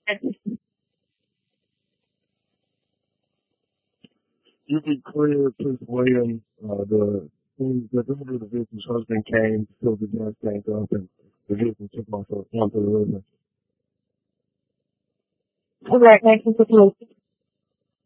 You be clear, Prince William, the driver of the victim's husband came, filled the gas tank up, and the victim took off onto the river. Correct, 1958.